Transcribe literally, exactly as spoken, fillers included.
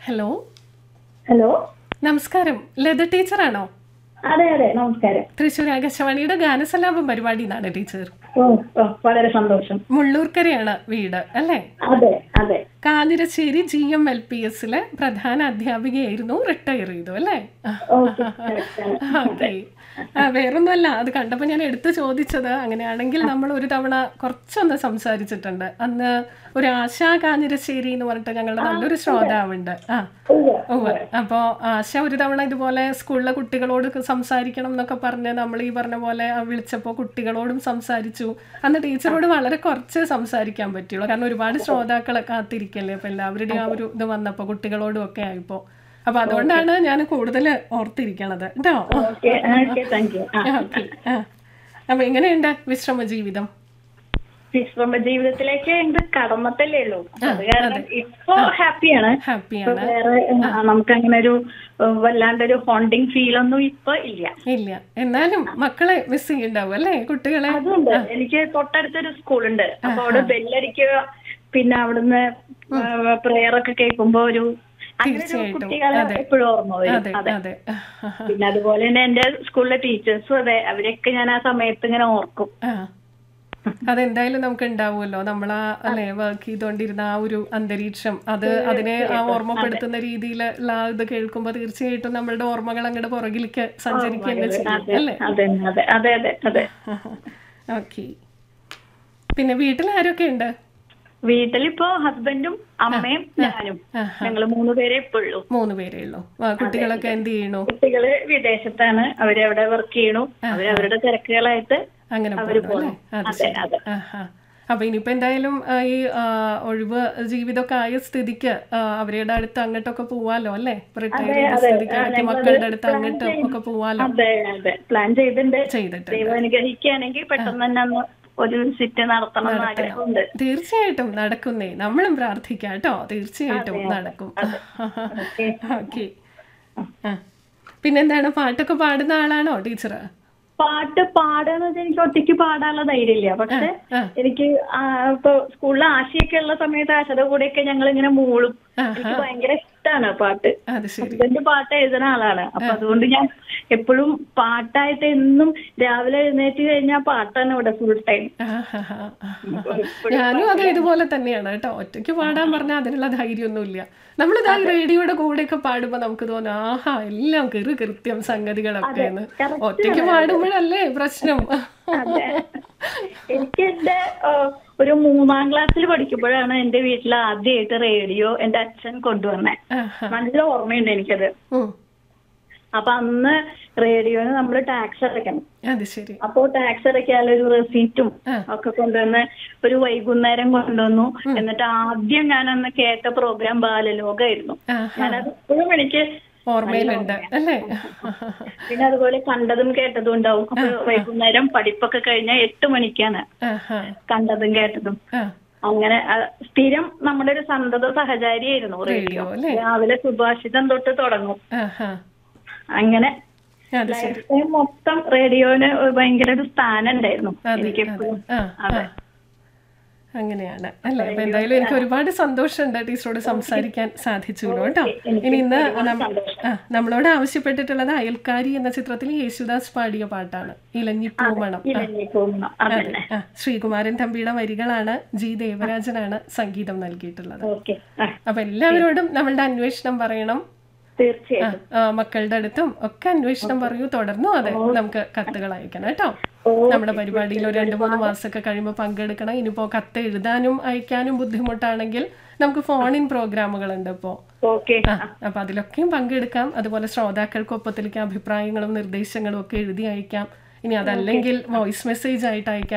Hello hello നമസ്കാരം. ലത ടീച്ചറാണോ? അതെ അതെ നമസ്കാരം. തൃശ്ശൂർ ആകാശവാണിയുടെ ഗാനസലാപം പരിപാടിയിലാണ് ടീച്ചർ. ഓ ഓ, വളരെ സന്തോഷം. മുള്ളൂർക്കരയാണ് വീട് അല്ലേ? അതെ അതെ. Kanjirassery G M L P എസിലെ പ്രധാന അധ്യാപികയായിരുന്നു, റിട്ടയർ ചെയ്തു അല്ലേ? ഓക്കെ, correct ആണ്. ഓക്കെ. വേറൊന്നുമല്ല, അത് കണ്ടപ്പോൾ ഞാൻ എടുത്തു ചോദിച്ചത്. അങ്ങനെയാണെങ്കിൽ നമ്മൾ ഒരു തവണ കുറച്ചൊന്ന് സംസാരിച്ചിട്ടുണ്ട്. അന്ന് ഒരു ആശാ കാഞ്ഞിരശ്ശേരി എന്ന് പറഞ്ഞിട്ട് ഞങ്ങളുടെ നല്ലൊരു ശ്രോതാവുണ്ട്. ആ ഓ അപ്പോൾ ആശ ഒരു തവണ ഇതുപോലെ സ്കൂളിലെ കുട്ടികളോട് സംസാരിക്കണം എന്നൊക്കെ പറഞ്ഞ് നമ്മൾ ഈ പറഞ്ഞ പോലെ വിളിച്ചപ്പോൾ കുട്ടികളോടും സംസാരിച്ചു. അന്ന് ടീച്ചറോട് വളരെ കുറച്ച് സംസാരിക്കാൻ പറ്റുള്ളൂ, കാരണം ഒരുപാട് ശ്രോതാക്കളെ കാത്തിരിക്കല്ലേ. അപ്പോൾ എല്ലാവരുടെയും ആ ഒരു ഇത് വന്നപ്പോൾ കുട്ടികളോടും ഒക്കെ ആയിപ്പോൾ അപ്പൊ അതുകൊണ്ടാണ് ഞാൻ കൂടുതൽ ഓർത്തിരിക്കണത് കേട്ടോ. അപ്പൊ എങ്ങനെയുണ്ട് വിശ്രമ ജീവിതം? വിശ്രമ ജീവിതത്തിലേക്ക് എന്ത് കടന്നത്തല്ലേ ഉള്ളൂ. അത് കാരണം ഇപ്പൊ ഹാപ്പിയാണ്. ഹാപ്പിയാണ്. വേറെ നമുക്ക് അങ്ങനെ ഒരു വല്ലാണ്ടൊരു ഹോണ്ടിങ് ഫീൽ ഒന്നും ഇപ്പൊ ഇല്ല. ഇല്ല. എന്നാലും മക്കളെ മിസ് ചെയ്യുന്നുണ്ടാവും അല്ലേ, കുട്ടികളെ? അതുണ്ട്. എനിക്ക് തൊട്ടടുത്തൊരു സ്കൂളുണ്ട്. അപ്പൊ അവിടെ ബെല്ലടിക്കുക, പിന്നെ അവിടുന്ന് പ്രെയർ ഒക്കെ കേൾക്കുമ്പോ ഒരു കുട്ടികളെ എപ്പോഴും ഓർമ്മ വരും. അതെ. പിന്നെ അതുപോലെ തന്നെ എന്റെ സ്കൂളിലെ ടീച്ചേഴ്സും അതെ, അവരൊക്കെ ഞാൻ ആ സമയത്ത് ഇങ്ങനെ ഓർക്കും. അതെന്തായാലും നമുക്ക് ഉണ്ടാവുമല്ലോ, നമ്മളാ അല്ലെ വർക്ക് ചെയ്തോണ്ടിരുന്ന ആ ഒരു അന്തരീക്ഷം, അത് അതിനെ ആ ഓർമ്മപ്പെടുത്തുന്ന രീതിയിലുള്ള ഇത് കേൾക്കുമ്പോ തീർച്ചയായിട്ടും നമ്മളുടെ ഓർമ്മകൾ അങ്ങോട്ട് പുറകിലേക്ക് സഞ്ചരിക്കുകയല്ലേ ചെയ്യും അല്ലേ? ഓക്കെ. പിന്നെ വീട്ടിൽ ആരൊക്കെ ഉണ്ട്? വീട്ടിലിപ്പോ ഹസ്ബൻഡും അമ്മയും ഞാനും, ഞങ്ങള് മൂന്ന് പേരെ ഇപ്പോഴുള്ളൂ. മൂന്ന് പേരേ ഉള്ളൂ. കുട്ടികളൊക്കെ എന്ത് ചെയ്യണു? കുട്ടികള് വിദേശത്താണ്, അവരവിടെ വർക്ക് ചെയ്യണു. അവരവരുടെ തിരക്കുകളായിട്ട് അങ്ങനെ പോകും. അപ്പൊ ഇനിയിപ്പോ എന്തായാലും ഈ ഒഴിവ് ജീവിതമൊക്കെ ആയ സ്ഥിതിക്ക് അവരുടെ അടുത്ത് അങ്ങോട്ടൊക്കെ പോവാലോ അല്ലേ? റിട്ടയർ ചെയ്ത സ്ഥിതിക്ക് മക്കളുടെ അടുത്ത് അങ്ങോട്ടും ഒക്കെ പോവാലോ. പ്ലാൻ ചെയ്തിട്ടുണ്ട്. ചെയ്തിട്ടുണ്ട്. അനുഗ്രഹിക്കുകയാണെങ്കിൽ പെട്ടെന്ന് തന്നെ ഒരു സിറ്റ് നടത്തണം ആഗ്രഹമുണ്ട്. തീർച്ചയായിട്ടും നടക്കുന്നേ, നമ്മളും പ്രാർത്ഥിക്കാം കേട്ടോ. തീർച്ചയായിട്ടും നടക്കും. ഓക്കെ. പിന്നെന്താണ്, പാട്ടൊക്കെ പാടുന്ന ആളാണോ ടീച്ചർ? പാട്ട് പാടാന്ന് വെച്ചാൽ എനിക്ക് ഒറ്റയ്ക്ക് പാടാനുള്ള ധൈര്യമില്ല. പക്ഷെ എനിക്ക് ഇപ്പൊ സ്കൂളിൽ ആശയൊക്കെ ഉള്ള സമയത്ത് ആശയുടെ കൂടെയൊക്കെ ഞങ്ങൾ ഇങ്ങനെ മൂളും. എനിക്ക് ഭയങ്കര ഇഷ്ടമാണ് പാട്ട്. ഹസ്ബൻഡ് പാട്ട് എഴുതുന്ന ആളാണ്. അപ്പൊ അതുകൊണ്ട് ഞാൻ എപ്പോഴും പാട്ടായിട്ട് എന്നും രാവിലെ എഴുന്നേറ്റ് കഴിഞ്ഞാൽ പാട്ടാണ് ഇവിടെ ഫുൾ ടൈം. ഞാനും അത് ഇതുപോലെ തന്നെയാണ് കേട്ടോ. ഒറ്റയ്ക്ക് പാടാൻ പറഞ്ഞാൽ അതിനുള്ള ധൈര്യമൊന്നുമില്ല. നമ്മളിതാ റേഡിയോയുടെ കൂടെയൊക്കെ പാടുമ്പോ നമുക്ക് തോന്നും, ആഹാ എല്ലാം കെറു കൃത്യം സംഗതികളൊക്കെ. ഒറ്റയ്ക്ക് പാടുമ്പോഴല്ലേ പ്രശ്നം. എനിക്ക് എന്റെ ഒരു മൂന്നാം ക്ലാസ്സിൽ പഠിക്കുമ്പോഴാണ് എന്റെ വീട്ടിൽ ആദ്യമായിട്ട് റേഡിയോ എന്റെ അച്ഛൻ കൊണ്ടുവന്നേ. നല്ല ഓർമ്മയുണ്ട് എനിക്കത്. അപ്പൊ അന്ന് റേഡിയോന് നമ്മള് ടാക്സ് അടയ്ക്കണം. അപ്പൊ ടാക്സ് അടയ്ക്കാനൊരു റെസീറ്റും ഒക്കെ കൊണ്ടുവന്ന് ഒരു വൈകുന്നേരം കൊണ്ടുവന്നു. എന്നിട്ട് ആദ്യം ഞാൻ അന്ന് കേട്ട പ്രോഗ്രാം ബാലലോകമായിരുന്നു. ഞാനത് ഇപ്പോഴും എനിക്ക് ഓർമ്മയിലുണ്ട് അല്ലേ? പിന്നെ അതുപോലെ കണ്ടതും കേട്ടതും ഉണ്ടാവും. അപ്പൊ വൈകുന്നേരം പഠിപ്പൊക്കെ കഴിഞ്ഞാൽ എട്ട് മണിക്കാണ് കണ്ടതും കേട്ടതും. അങ്ങനെ സ്ഥിരം നമ്മുടെ ഒരു സന്തത സഹചാരിയായിരുന്നു റേഡിയോ. രാവിലെ സുഭാഷിതം തൊട്ട് തുടങ്ങും. അങ്ങനെ മൊത്തം റേഡിയോന് ഭയങ്കര ഒരു സ്ഥാനം ഉണ്ടായിരുന്നു എനിക്ക് എപ്പോഴും. അതെ, അങ്ങനെയാണ് അല്ലേ? അപ്പൊ എന്തായാലും എനിക്ക് ഒരുപാട് സന്തോഷമുണ്ട് ടീച്ചറോട് സംസാരിക്കാൻ സാധിച്ചുല്ലോ കേട്ടോ. ഇനി ഇന്ന് നമ്മളോട് ആവശ്യപ്പെട്ടിട്ടുള്ളത് അയൽക്കാരി എന്ന ചിത്രത്തിൽ യേശുദാസ് പാടിയ പാട്ടാണ്, ഇലഞ്ഞിപ്പൂമണം. ശ്രീകുമാരൻ തമ്പിയുടെ വരികളാണ്, ജി ദേവരാജനാണ് സംഗീതം നൽകിയിട്ടുള്ളത്. അപ്പൊ എല്ലാവരോടും നമ്മളുടെ അന്വേഷണം പറയണം. മക്കളുടെ അടുത്തും ഒക്കെ അന്വേഷണം പറയൂ. തുടർന്നും അതെ നമുക്ക് കത്തുകൾ അയക്കണം കേട്ടോ. നമ്മുടെ പരിപാടിയിൽ ഒരു രണ്ടു മൂന്ന് മാസമൊക്കെ കഴിയുമ്പോൾ പങ്കെടുക്കണം. ഇനിയിപ്പോ കത്ത് എഴുതാനും അയക്കാനും ബുദ്ധിമുട്ടാണെങ്കിൽ നമുക്ക് ഫോൺ ഇൻ പ്രോഗ്രാമുകളുണ്ട് ഇപ്പോ. അപ്പൊ അതിലൊക്കെയും പങ്കെടുക്കാം. അതുപോലെ ശ്രോതാക്കൾക്കൊപ്പത്തിലേക്ക് അഭിപ്രായങ്ങളും നിർദ്ദേശങ്ങളും ഒക്കെ എഴുതി അയക്കാം. ഇനി അതല്ലെങ്കിൽ വോയിസ് മെസ്സേജ് ആയിട്ട് അയക്കാം.